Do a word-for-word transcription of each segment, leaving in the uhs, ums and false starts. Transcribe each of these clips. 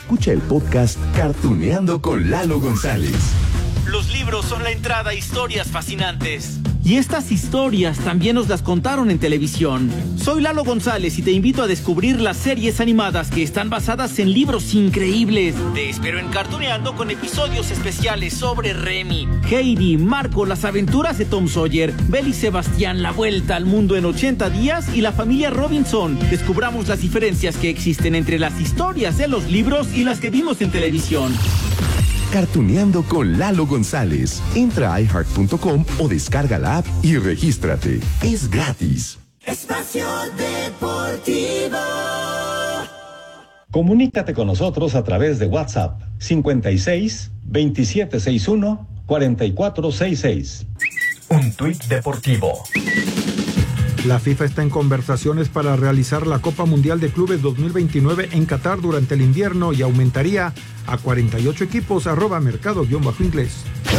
escucha el podcast Cartuneando con Lalo González. Los libros son la entrada a historias fascinantes. Y estas historias también nos las contaron en televisión. Soy Lalo González y te invito a descubrir las series animadas que están basadas en libros increíbles. Te espero en Cartuneando con episodios especiales sobre Remy, Heidi, Marco, las aventuras de Tom Sawyer, Belle y Sebastián, la vuelta al mundo en ochenta días y la familia Robinson. Descubramos las diferencias que existen entre las historias de los libros y las que vimos en televisión. Cartuneando con Lalo González. Entra a i heart punto com o descarga la app y regístrate. Es gratis. Espacio Deportivo. Comunícate con nosotros a través de WhatsApp cincuenta y seis, veintisiete sesenta y uno, cuarenta y cuatro sesenta y seis. Un tuit deportivo. La FIFA está en conversaciones para realizar la Copa Mundial de Clubes dos mil veintinueve en Qatar durante el invierno y aumentaría a cuarenta y ocho equipos, arroba mercado-inglés.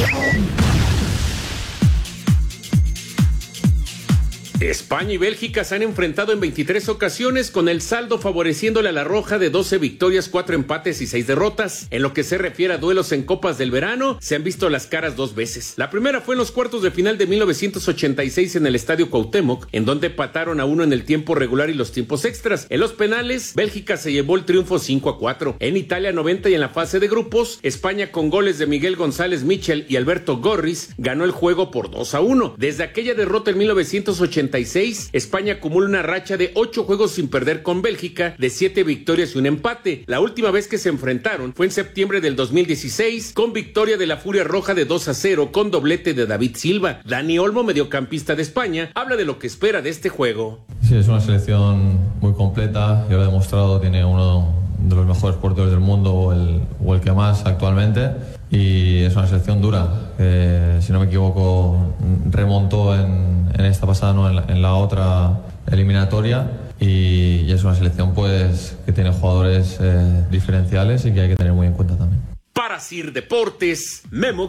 España y Bélgica se han enfrentado en veintitrés ocasiones, con el saldo favoreciéndole a la roja de doce victorias, cuatro empates y seis derrotas. En lo que se refiere a duelos en copas del verano, se han visto las caras dos veces. La primera fue en los cuartos de final de mil novecientos ochenta y seis en el Estadio Cuauhtémoc, en donde empataron a uno en el tiempo regular y los tiempos extras. En los penales, Bélgica se llevó el triunfo cinco a cuatro. En Italia noventa y en la fase de grupos, España, con goles de Miguel González Michel y Alberto Gorris, ganó el juego por dos a uno. Desde aquella derrota en mil novecientos ochenta y seis, España acumula una racha de ocho juegos sin perder con Bélgica, de siete victorias y un empate. La última vez que se enfrentaron fue en septiembre del dos mil dieciséis, con victoria de la Furia Roja de dos a cero, con doblete de David Silva. Dani Olmo, mediocampista de España, habla de lo que espera de este juego. Sí, es una selección muy completa, ya lo ha demostrado, tiene uno de los mejores porteros del mundo, o el, o el que más actualmente, y es una selección dura, que si no me equivoco remontó en, en esta pasada, no, en la, en la otra eliminatoria, y, y es una selección pues que tiene jugadores eh, diferenciales y que hay que tener muy en cuenta también. Para Sir Deportes, Memo